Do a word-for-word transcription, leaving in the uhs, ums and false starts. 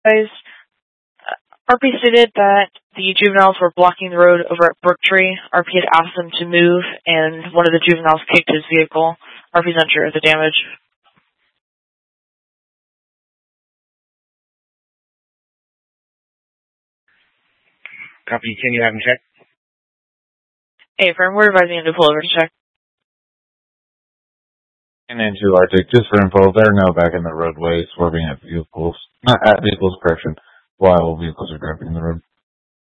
guys. Uh, R P stated that the juveniles were blocking the road over at Brooktree. R P had asked them to move, and one of the juveniles kicked his vehicle. R P's unsure of the damage. Copy, can you have him check? Hey, firm, we're advising him to pull over to check. And then two Arctic, just for info, they're now back in the roadway, swerving at vehicles, not at vehicles, correction, while vehicles are driving the road.